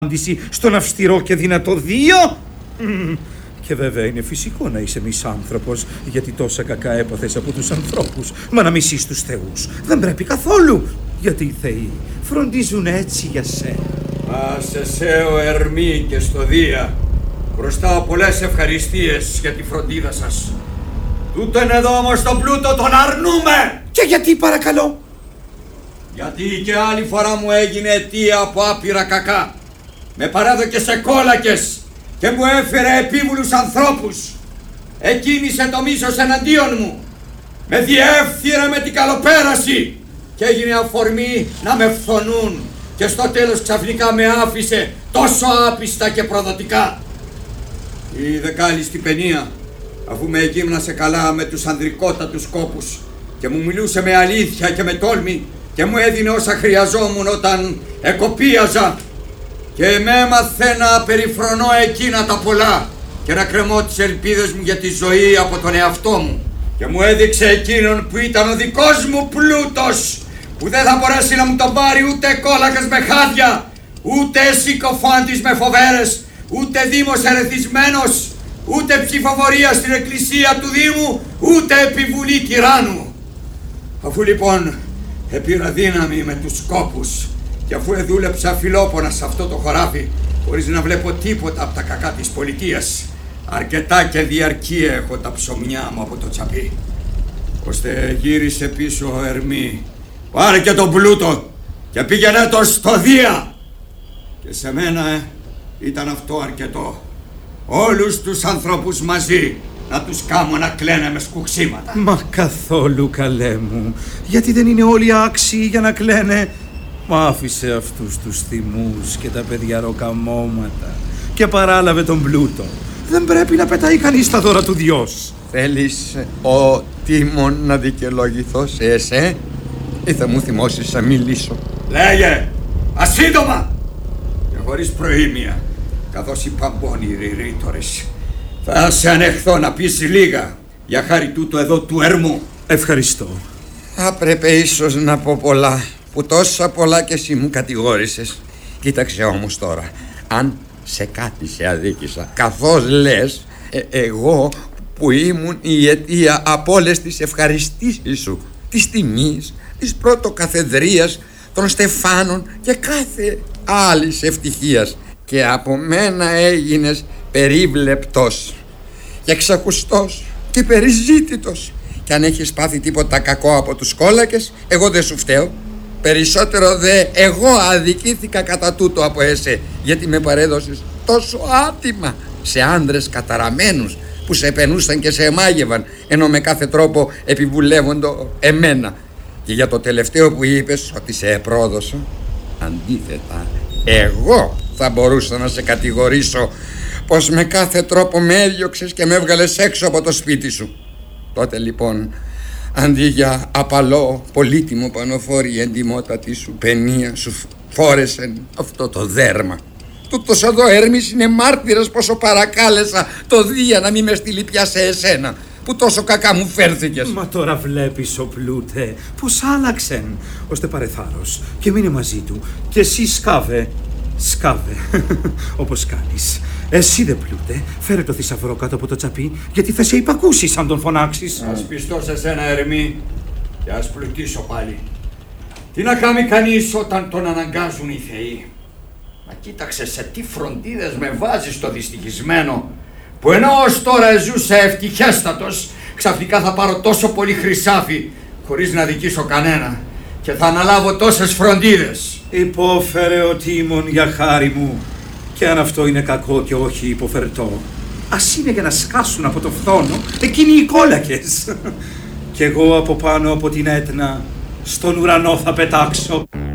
στον αυστηρό και δυνατό Δίο. Και βέβαια είναι φυσικό να είσαι μισάνθρωπος, γιατί τόσα κακά έπαθες από τους ανθρώπους. Μα να μισείς τους θεούς δεν πρέπει καθόλου, γιατί οι θεοί φροντίζουν έτσι για σένα. Άσε σε ο Ερμή και στο Δία. Μπροστά πολλές ευχαριστίες για τη φροντίδα σας. Τούτον εδώ όμως τον πλούτο τον αρνούμε. Και γιατί, παρακαλώ? Γιατί και άλλη φορά μου έγινε αιτία από άπειρα κακά. Με παράδοκε σε κόλακες και μου έφερε επίβουλους ανθρώπους. Εκκίνησε το μίσος εναντίον μου. Με διεύθυρε με την καλοπέραση και έγινε αφορμή να με φθονούν. Και στο τέλος ξαφνικά με άφησε τόσο άπιστα και προδοτικά. Είδε κάλλη στην παινία, αφού με εκείμνασε καλά με τους ανδρικότατους κόπους και μου μιλούσε με αλήθεια και με τόλμη και μου έδινε όσα χρειαζόμουν όταν εκοπίαζα και με έμαθε να περιφρονώ εκείνα τα πολλά και να κρεμώ τις ελπίδες μου για τη ζωή από τον εαυτό μου και μου έδειξε εκείνον που ήταν ο δικός μου πλούτος, που δεν θα μπορέσει να μου τον πάρει ούτε κόλακας με χάδια, ούτε συκοφάντης με φοβέρες, ούτε δήμος ερεθισμένος, ούτε ψηφοφορία στην εκκλησία του Δήμου, ούτε επιβουλή τυράννου. Αφού λοιπόν επήρα δύναμη με τους σκόπους και αφού εδούλεψα φιλόπονα σε αυτό το χωράφι χωρίς να βλέπω τίποτα από τα κακά της πολιτείας, αρκετά και διαρκή έχω τα ψωμιά μου από το τσαπί, ώστε γύρισε πίσω ο Ερμή. Πάρε και τον πλούτο και πήγαινε το στο Δία. Και σε μένα ήταν αυτό αρκετό. Όλους τους ανθρώπους μαζί να τους κάμω να κλαίνε με σκουξίματα. Μα καθόλου, καλέ μου. Γιατί δεν είναι όλοι άξιοι για να κλαίνε? Μα άφησε αυτούς τους θυμούς και τα παιδιαροκαμώματα και παράλαβε τον πλούτο. Δεν πρέπει να πετάει κανείς τα δώρα του Διός. Θέλεις ο Τίμων να δικαιολογηθώ σε εσέ ή θα μου θυμώσεις να μιλήσω? Λέγε, ασύντομα και χωρίς προήμια, καθώς οι παμπώνηροι ρήτορες. Θα σε ανεχθώ να πεις λίγα για χάρη τούτου εδώ του Ερμού. Ευχαριστώ. Θα πρέπει ίσως να πω πολλά, που τόσα πολλά κι εσύ μου κατηγόρησες. Κοίταξε όμως τώρα, αν σε κάτι σε αδίκησα, καθώς λες, εγώ που ήμουν η αιτία από όλες τις ευχαριστήσεις σου, της τιμής, της πρωτοκαθεδρίας, των Στεφάνων και κάθε άλλης ευτυχίας, και από μένα έγινες περίβλεπτος και ξακουστός και περιζήτητος, και αν έχεις πάθει τίποτα κακό από τους κόλακες, εγώ δεν σου φταίω. Περισσότερο δε εγώ αδικήθηκα κατά τούτο από εσέ, γιατί με παρέδωσες τόσο άτιμα σε άνδρες καταραμένους που σε επενούσαν και σε εμάγευαν, ενώ με κάθε τρόπο επιβουλεύοντο εμένα. Και για το τελευταίο που είπες, ότι σε επρόδωσα, αντίθετα εγώ θα μπορούσα να σε κατηγορήσω πως με κάθε τρόπο με έδιωξες και με έβγαλες έξω από το σπίτι σου. Τότε λοιπόν, αντί για απαλό πολύτιμο πανοφόρι, η εντιμότατη σου παινία σου φόρεσεν αυτό το δέρμα. Τούτος εδώ Έρμης είναι μάρτυρας πόσο παρακάλεσα το Δία να μην με στείλει πια σε εσένα, που τόσο κακά μου φέρθηκες. Μα τώρα βλέπεις, ο πλούτε, πως άλλαξεν, ώστε πάρε θάρρος και μείνε μαζί του. Και εσύ σκάβε, όπως κάνεις. Εσύ δε, πλούτε, φέρε το θησαυρό κάτω από το τσαπί, γιατί θα σε υπακούσεις αν τον φωνάξεις. Ας πιστώ σε σένα, Ερμή, και ας πλουτίσω πάλι. Τι να κάνει κανείς όταν τον αναγκάζουν οι θεοί? Μα κοίταξε σε τι φροντίδες με βάζεις το δυστυχισμένο, που ενώ ως τώρα ζούσα ευτυχέστατος, ξαφνικά θα πάρω τόσο πολύ χρυσάφι χωρίς να δικήσω κανένα και θα αναλάβω τόσες φροντίδες. Υπόφερε ο Τίμων για χάρη μου, και αν αυτό είναι κακό και όχι υποφερτό, ας είναι για να σκάσουν από το φθόνο εκείνοι οι κόλακες. Κι εγώ από πάνω από την Έτνα στον ουρανό θα πετάξω.